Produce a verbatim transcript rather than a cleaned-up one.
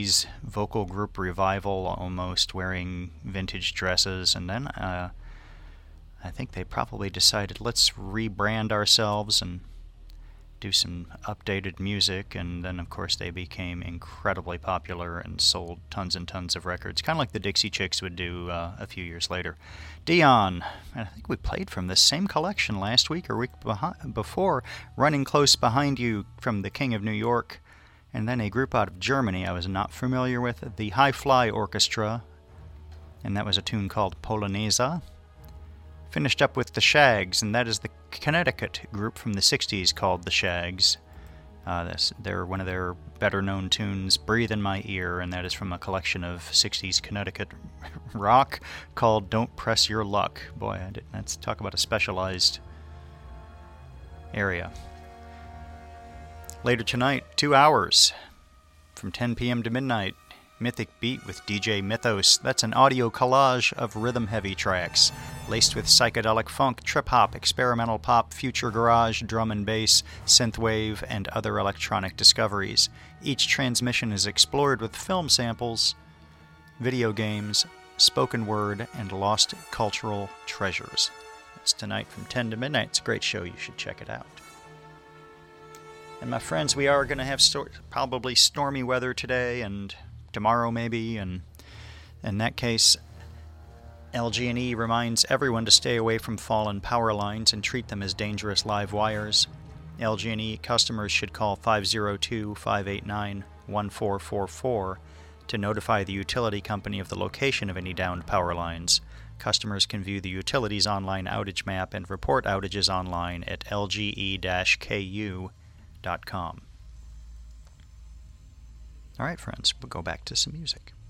sixties vocal group revival, almost wearing vintage dresses, and then uh, I think they probably decided, let's rebrand ourselves and do some updated music, and then of course they became incredibly popular and sold tons and tons of records, kind of like the Dixie Chicks would do uh, a few years later. Dion, and I think we played from the same collection last week or week behi- before, Running Close Behind You from the King of New York, and then a group out of Germany I was not familiar with, the High Fly Orchestra, and that was a tune called Poloneza. Finished up with the Shags, and that is the Connecticut group from the sixties called the Shags. Uh, that's, they're one of their better-known tunes, Breathe in My Ear, and that is from a collection of sixties Connecticut rock called Don't Press Your Luck. Boy, I did, let's talk about a specialized area. Later tonight, two hours, from ten p.m. to midnight, Mythic Beat with D J Mythos. That's an audio collage of rhythm-heavy tracks, laced with psychedelic funk, trip-hop, experimental pop, future garage, drum and bass, synthwave, and other electronic discoveries. Each transmission is explored with film samples, video games, spoken word, and lost cultural treasures. It's tonight from ten to midnight. It's a great show. You should check it out. And my friends, we are going to have sto- probably stormy weather today and tomorrow maybe, and in that case, L G and E reminds everyone to stay away from fallen power lines and treat them as dangerous live wires. L G and E customers should call five oh two, five eight nine, one four four four to notify the utility company of the location of any downed power lines. Customers can view the utility's online outage map and report outages online at l g e dash k u dot com. All right, friends, we'll go back to some music.